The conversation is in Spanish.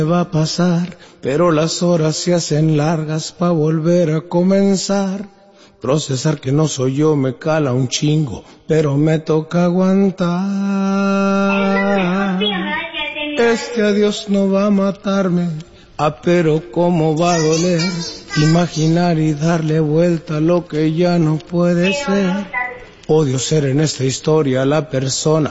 va a pasar, pero las horas se hacen largas pa' volver a comenzar. Procesar que no soy yo me cala un chingo, pero me toca aguantar. Este adiós no va a matarme, pero cómo va a doler. Imaginar y darle vuelta a lo que ya no puede ser. Odio ser en esta historia la persona